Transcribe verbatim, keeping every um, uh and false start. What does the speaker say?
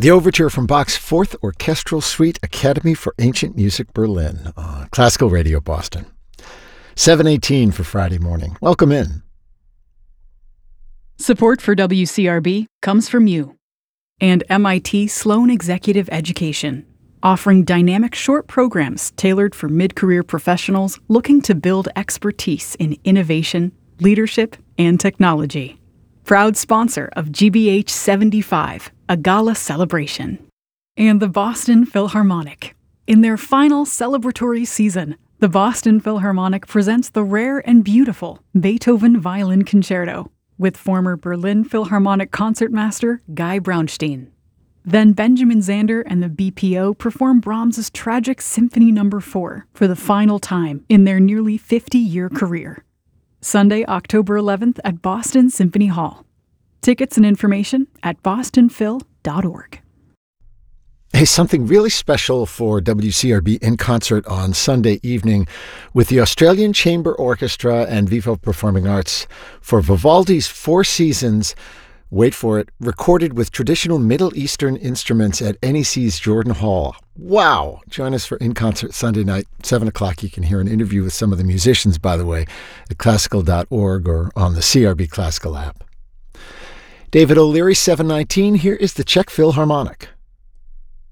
The overture from Bach's Fourth Orchestral Suite, Academy for Ancient Music, Berlin, on Classical Radio Boston. seven eighteen for Friday morning. Welcome in. Support for W C R B comes from you and M I T Sloan Executive Education, offering dynamic short programs tailored for mid-career professionals looking to build expertise in innovation, leadership, and technology. Proud sponsor of G B H seventy-five, a gala celebration. And the Boston Philharmonic. In their final celebratory season, the Boston Philharmonic presents the rare and beautiful Beethoven Violin Concerto with former Berlin Philharmonic concertmaster Guy Braunstein. Then Benjamin Zander and the B P O perform Brahms's tragic Symphony Number four for the final time in their nearly fifty-year career. Sunday, October eleventh at Boston Symphony Hall. Tickets and information at boston phil dot org. Hey, something really special for W C R B in concert on Sunday evening with the Australian Chamber Orchestra and Vivo Performing Arts for Vivaldi's Four Seasons. Wait for it, recorded with traditional Middle Eastern instruments at N E C's Jordan Hall. Wow! Join us for In Concert Sunday night, seven o'clock. You can hear an interview with some of the musicians, by the way, at classical dot org or on the C R B Classical app. David O'Leary, seven nineteen. Here is the Czech Philharmonic.